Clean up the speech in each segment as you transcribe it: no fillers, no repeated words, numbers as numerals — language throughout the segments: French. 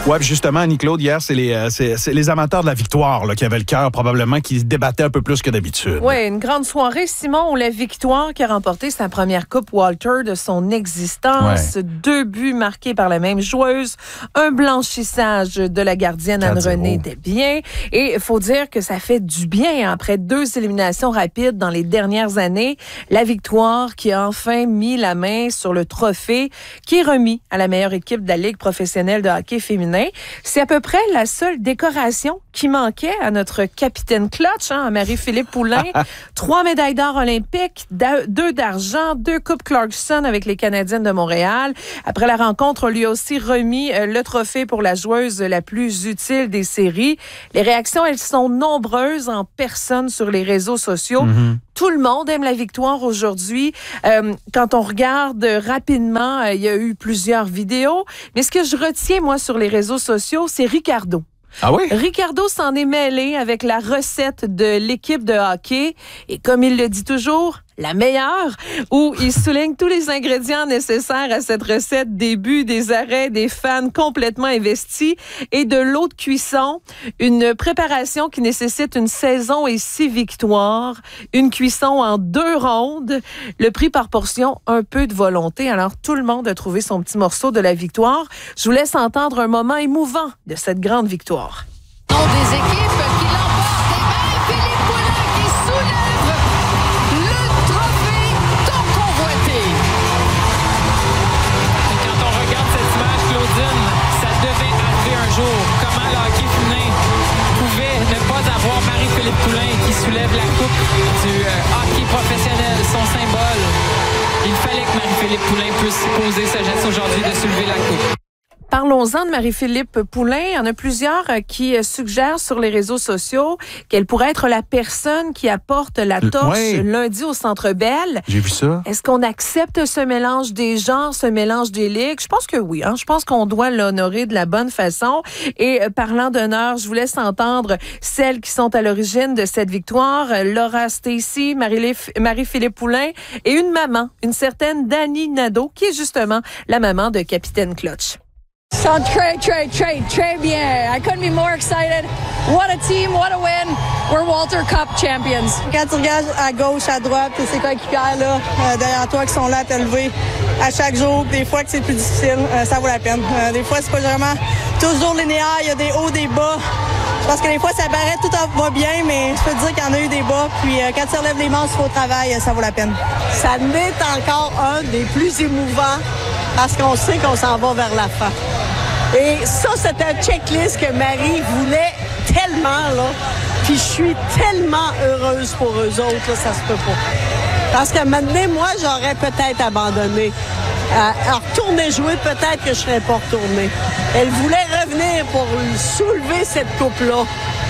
Oui, justement, Annie-Claude, hier, c'est les amateurs de la victoire là, qui avaient le cœur probablement, qui se débattaient un peu plus que d'habitude. Oui, une grande soirée, Simon, où la victoire qui a remporté sa première Coupe Walter de son existence. Ouais. 2 buts marqués par la même joueuse, un blanchissage de la gardienne Anne-Renée Desbiens. Et il faut dire que ça fait du bien. Après 2 éliminations rapides dans les dernières années, la victoire qui a enfin mis la main sur le trophée qui est remis à la meilleure équipe de la Ligue professionnelle de hockey féminin. C'est à peu près la seule décoration qui manquait à notre capitaine clutch, à Marie-Philippe Poulin. 3 médailles d'or olympiques, 2 d'argent, 2 coupes Clarkson avec les Canadiennes de Montréal. Après la rencontre, on lui a aussi remis le trophée pour la joueuse la plus utile des séries. Les réactions, elles sont nombreuses en personne sur les réseaux sociaux. Mm-hmm. Tout le monde aime la victoire aujourd'hui. Quand on regarde rapidement, il y a eu plusieurs vidéos. Mais ce que je retiens, moi, sur les réseaux sociaux, c'est Ricardo. Ah oui? Ricardo s'en est mêlé avec la recette de l'équipe de hockey. Et comme il le dit toujours, la meilleure, où il souligne tous les ingrédients nécessaires à cette recette, des buts, des arrêts, des fans complètement investis et de l'eau de cuisson. Une préparation qui nécessite une saison et 6 victoires, une cuisson en 2 rondes, le prix par portion, un peu de volonté. Alors, tout le monde a trouvé son petit morceau de la victoire. Je vous laisse entendre un moment émouvant de cette grande victoire. Des équipes qui l'emportent, et Marie-Philippe Poulin qui soulève le trophée tant convoité. Et quand on regarde cette image, Claudine, ça devait arriver un jour. Comment le hockey féminin pouvait ne pas avoir Marie-Philippe Poulin qui soulève la coupe du hockey professionnel, son symbole. Il fallait que Marie-Philippe Poulin puisse poser sa geste aujourd'hui de soulever la coupe. Parlons-en de Marie-Philippe Poulin. Il y en a plusieurs qui suggèrent sur les réseaux sociaux qu'elle pourrait être la personne qui apporte la torche lundi au Centre Bell. J'ai vu ça. Est-ce qu'on accepte ce mélange des genres, ce mélange des ligues? Je pense que oui. Je pense qu'on doit l'honorer de la bonne façon. Et parlant d'honneur, je vous laisse entendre celles qui sont à l'origine de cette victoire. Laura Stacy, Marie-Philippe Poulin et une maman, une certaine Dani Nadeau, qui est justement la maman de Capitaine Clutch. So très bien. I couldn't be more excited. What a team, what a win. We're Walter Cup champions. Quand tu regardes à gauche, à droite, c'est coéquipiers là, derrière toi qui sont là à te lever à chaque jour. Des fois que c'est plus difficile, ça vaut la peine. Des fois, c'est pas vraiment toujours linéaire. Il y a des hauts, des bas. Parce que des fois, ça paraît tout va bien, mais je peux te dire qu'il y en a eu des bas. Puis quand tu relèves les manches au travail, ça vaut la peine. Ça n'est encore un des plus émouvants parce qu'on sait qu'on s'en va vers la fin. Et ça, c'est un checklist que Marie voulait tellement, là. Puis je suis tellement heureuse pour eux autres, là, ça se peut pas. Parce que maintenant, moi, j'aurais peut-être abandonné. Retourner jouer, peut-être que je serais pas retournée. Elle voulait revenir pour soulever cette coupe-là.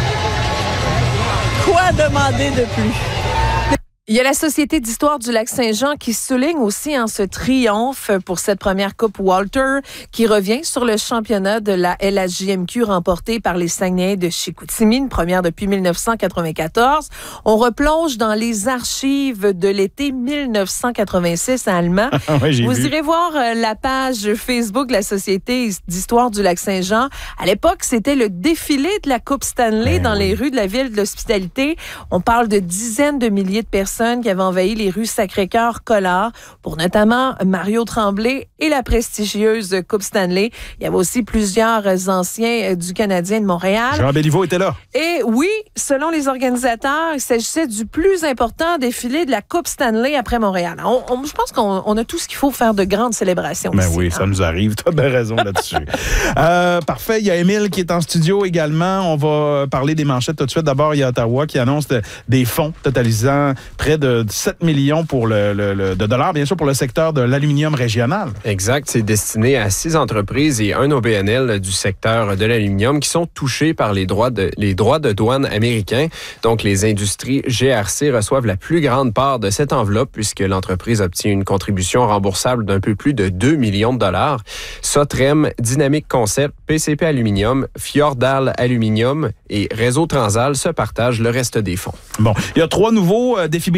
Quoi demander de plus? Il y a la Société d'histoire du Lac-Saint-Jean qui souligne aussi ce triomphe pour cette première Coupe Walter qui revient sur le championnat de la LHJMQ remporté par les Saguenayens de Chicoutimi, une première depuis 1994. On replonge dans les archives de l'été 1986 à Allemand. Vous irez voir la page Facebook de la Société d'histoire du Lac-Saint-Jean. À l'époque, c'était le défilé de la Coupe Stanley dans les rues de la ville de l'Hospitalité. On parle de dizaines de milliers de personnes qui avaient envahi les rues Sacré-Cœur-Collard pour notamment Mario Tremblay et la prestigieuse Coupe Stanley. Il y avait aussi plusieurs anciens du Canadien de Montréal. Jean Béliveau était là. Et oui, selon les organisateurs, il s'agissait du plus important défilé de la Coupe Stanley après Montréal. Je pense qu'on a tout ce qu'il faut faire de grandes célébrations ici. Oui, ça nous arrive. Tu as bien raison là-dessus. Parfait. Il y a Émile qui est en studio également. On va parler des manchettes tout de suite. D'abord, il y a Ottawa qui annonce des fonds totalisant près de 7 millions de dollars, bien sûr, pour le secteur de l'aluminium régional. Exact. C'est destiné à 6 entreprises et un OBNL du secteur de l'aluminium qui sont touchés par les droits de douane américains. Donc, les industries GRC reçoivent la plus grande part de cette enveloppe puisque l'entreprise obtient une contribution remboursable d'un peu plus de 2 millions de dollars. Sotrem, Dynamic Concept, PCP Aluminium, Fjordal Aluminium et Réseau Transal se partagent le reste des fonds. Bon, il y a 3 nouveaux défibrillateurs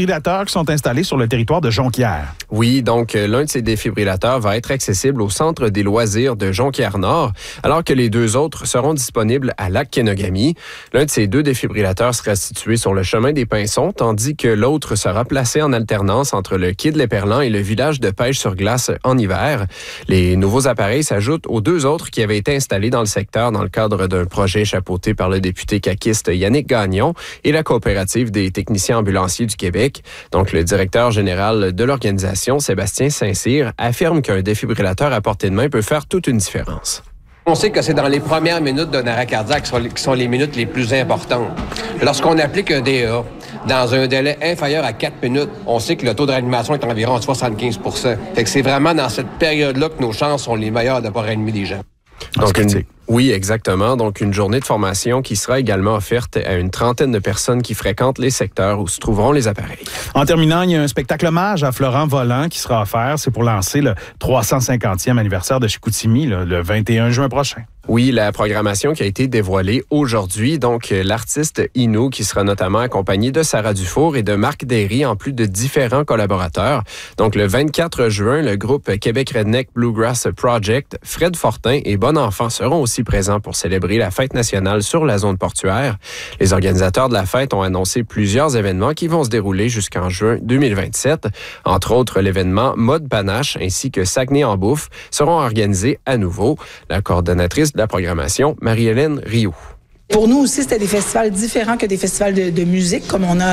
défibrillateurs qui sont installés sur le territoire de Jonquière. Oui, donc l'un de ces défibrillateurs va être accessible au centre des loisirs de Jonquière-Nord, alors que les deux autres seront disponibles à Lac-Kenogami. L'un de ces deux défibrillateurs sera situé sur le chemin des Pinsons, tandis que l'autre sera placé en alternance entre le quai de l'Éperlan et le village de pêche sur glace en hiver. Les nouveaux appareils s'ajoutent aux deux autres qui avaient été installés dans le secteur dans le cadre d'un projet chapeauté par le député caquiste Yannick Gagnon et la coopérative des techniciens ambulanciers du Québec. Donc, le directeur général de l'organisation, Sébastien Saint-Cyr, affirme qu'un défibrillateur à portée de main peut faire toute une différence. On sait que c'est dans les premières minutes d'un arrêt cardiaque qui sont les minutes les plus importantes. Lorsqu'on applique un DEA dans un délai inférieur à 4 minutes, on sait que le taux de réanimation est environ 75 %. Fait que c'est vraiment dans cette période-là que nos chances sont les meilleures de pouvoir réanimer des gens. Donc, oui, exactement. Donc, une journée de formation qui sera également offerte à une trentaine de personnes qui fréquentent les secteurs où se trouveront les appareils. En terminant, il y a un spectacle hommage à Florent Volant qui sera offert. C'est pour lancer le 350e anniversaire de Chicoutimi, le 21 juin prochain. Oui, la programmation qui a été dévoilée aujourd'hui. Donc, l'artiste Inou qui sera notamment accompagné de Sarah Dufour et de Marc Derry en plus de différents collaborateurs. Donc, le 24 juin, le groupe Québec Redneck Bluegrass Project, Fred Fortin et Bon Enfant seront aussi présents pour célébrer la fête nationale sur la zone portuaire. Les organisateurs de la fête ont annoncé plusieurs événements qui vont se dérouler jusqu'en juin 2027. Entre autres, l'événement Mode Panache ainsi que Saguenay en bouffe seront organisés à nouveau. La coordonnatrice de la programmation, Marie-Hélène Rioux. Pour nous aussi, c'était des festivals différents que des festivals de musique, comme on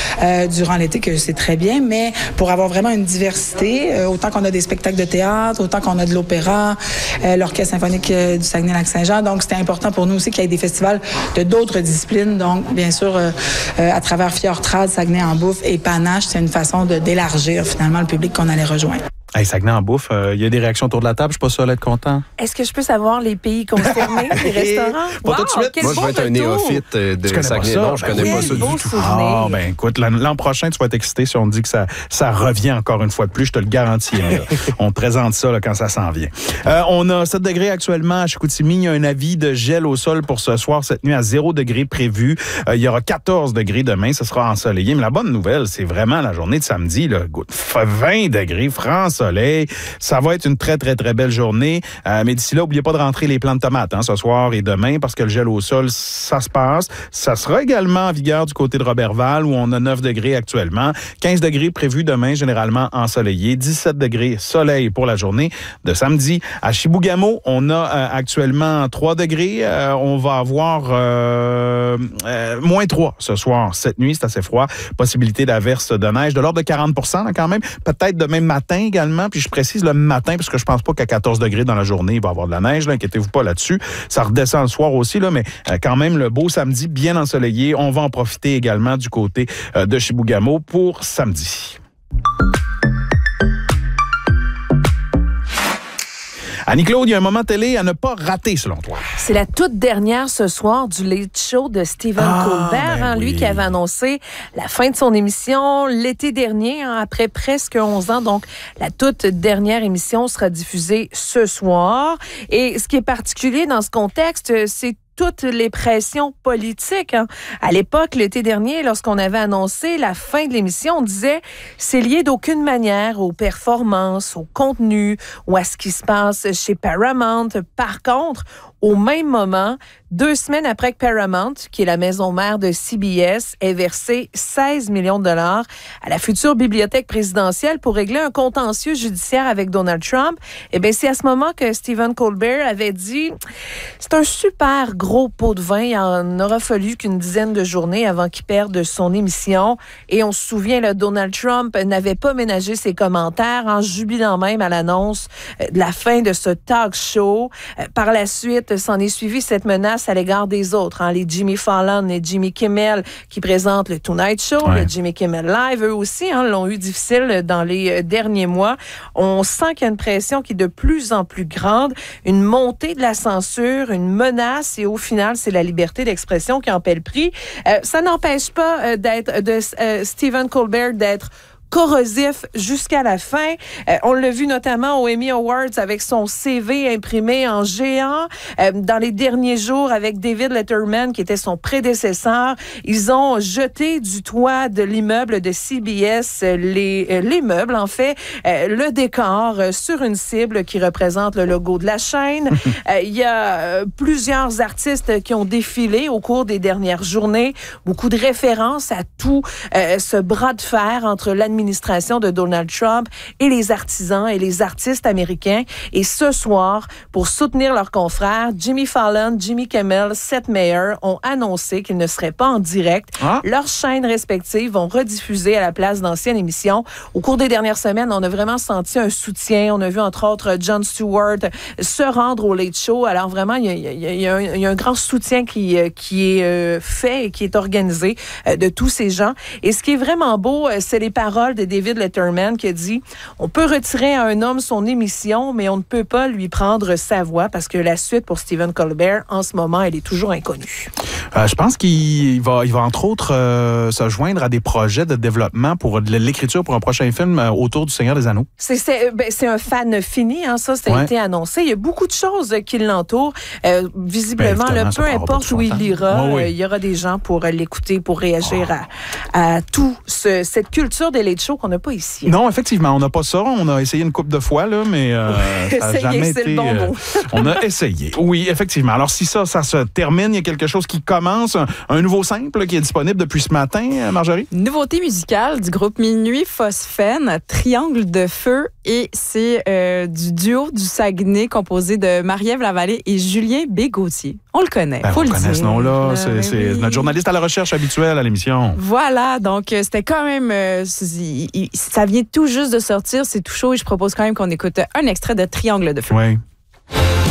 a durant l'été, que c'est très bien, mais pour avoir vraiment une diversité, autant qu'on a des spectacles de théâtre, autant qu'on a de l'opéra, l'Orchestre symphonique du Saguenay-Lac-Saint-Jean. Donc, c'était important pour nous aussi qu'il y ait des festivals de d'autres disciplines. Donc, bien sûr, à travers Fjordtrad, Saguenay en bouffe et Panache, c'est une façon d'élargir finalement le public qu'on allait rejoindre. Hey, Saguenay en bouffe, il y a des réactions autour de la table. Je suis pas sûr d'être content. Est-ce que je peux savoir les pays concernés, les restaurants? Pas tout de suite. Moi, je vais être un néophyte de Saguenay. Non, je connais pas ça du tout. Ah, ben écoute, l'an prochain, tu vas être excité si on te dit que ça revient encore une fois de plus. Je te le garantis. On te présente ça là, quand ça s'en vient. On a 7 degrés actuellement à Chicoutimi. Il y a un avis de gel au sol pour ce soir. Cette nuit, à 0 degrés prévu. Il y aura 14 degrés demain. Ce sera ensoleillé. Mais la bonne nouvelle, c'est vraiment la journée de samedi. Là, 20 degrés, franc soleil. Ça va être une très, très, très belle journée. Mais d'ici là, n'oubliez pas de rentrer les plants de tomates ce soir et demain parce que le gel au sol, ça se passe. Ça sera également en vigueur du côté de Robertval où on a 9 degrés actuellement. 15 degrés prévus demain, généralement ensoleillé. 17 degrés soleil pour la journée de samedi. À Chibougamau, on a actuellement 3 degrés. On va avoir moins 3 ce soir. Cette nuit, c'est assez froid. Possibilité d'averse de neige de l'ordre de 40 % quand même. Peut-être demain matin également. Puis je précise le matin parce que je pense pas qu'à 14 degrés dans la journée, il va y avoir de la neige. Là, inquiétez-vous pas là-dessus. Ça redescend le soir aussi, là, mais quand même, le beau samedi bien ensoleillé. On va en profiter également du côté de Chibougamau pour samedi. Annie-Claude, il y a un moment télé à ne pas rater, selon toi. C'est la toute dernière ce soir du Late Show de Stephen Colbert. Lui qui avait annoncé la fin de son émission l'été dernier, après presque 11 ans. Donc, la toute dernière émission sera diffusée ce soir. Et ce qui est particulier dans ce contexte, c'est toutes les pressions politiques. À l'époque, l'été dernier, lorsqu'on avait annoncé la fin de l'émission, on disait c'est lié d'aucune manière aux performances, au contenu ou à ce qui se passe chez Paramount. Par contre, au même moment, 2 semaines après que Paramount, qui est la maison mère de CBS, ait versé 16 millions de dollars à la future bibliothèque présidentielle pour régler un contentieux judiciaire avec Donald Trump, eh bien, c'est à ce moment que Stephen Colbert avait dit c'est un super gros pot de vin. Il en aura fallu qu'une dizaine de journées avant qu'il perde son émission. Et on se souvient, là, Donald Trump n'avait pas ménagé ses commentaires en jubilant même à l'annonce de la fin de ce talk show. Par la suite, s'en est suivi cette menace à l'égard des autres. Les Jimmy Fallon et Jimmy Kimmel qui présentent le Tonight Show, le Jimmy Kimmel Live, eux aussi l'ont eu difficile dans les derniers mois. On sent qu'il y a une pression qui est de plus en plus grande, une montée de la censure, une menace et au final, c'est la liberté d'expression qui en paie le prix. Ça n'empêche pas de Stephen Colbert d'être corrosif jusqu'à la fin. On l'a vu notamment aux Emmy Awards avec son CV imprimé en géant. Dans les derniers jours, avec David Letterman, qui était son prédécesseur, ils ont jeté du toit de l'immeuble de CBS les meubles, en fait, le décor sur une cible qui représente le logo de la chaîne. Il y a plusieurs artistes qui ont défilé au cours des dernières journées. Beaucoup de références à tout ce bras de fer entre l'administration de Donald Trump et les artisans et les artistes américains. Et ce soir, pour soutenir leurs confrères, Jimmy Fallon, Jimmy Kimmel, Seth Meyers ont annoncé qu'ils ne seraient pas en direct. Leurs chaînes respectives vont rediffuser à la place d'anciennes émissions. Au cours des dernières semaines, on a vraiment senti un soutien. On a vu entre autres Jon Stewart se rendre au Late Show. Alors vraiment, il y a un grand soutien qui est fait et qui est organisé de tous ces gens. Et ce qui est vraiment beau, c'est les paroles de David Letterman qui a dit « On peut retirer à un homme son émission, mais on ne peut pas lui prendre sa voix parce que la suite pour Stephen Colbert, en ce moment, elle est toujours inconnue. » Je pense qu'il va entre autres se joindre à des projets de développement pour l'écriture pour un prochain film autour du Seigneur des Anneaux. C'est un fan fini, ça a été annoncé. Il y a beaucoup de choses qui l'entourent. Visiblement, peu importe où il ira, il y aura des gens pour l'écouter, pour réagir à tout cette culture des late shows qu'on n'a pas ici. Non, effectivement, on n'a pas ça. On a essayé une couple de fois, là, mais ça n'a jamais été... le bon mot. On a essayé. Oui, effectivement. Alors, si ça se termine, il y a quelque chose qui commence, un nouveau simple qui est disponible depuis ce matin, Marjorie? Nouveauté musicale du groupe Minuit Phosphène, Triangle de feu, et c'est du duo du Saguenay composé de Marie-Ève Lavallée et Julien Bégautier. On le connaît, faut le dire. On connaît ce nom-là, c'est notre journaliste à la recherche habituelle à l'émission. Voilà, donc c'était quand même... ça vient tout juste de sortir, c'est tout chaud et je propose quand même qu'on écoute un extrait de Triangle de feu. Oui.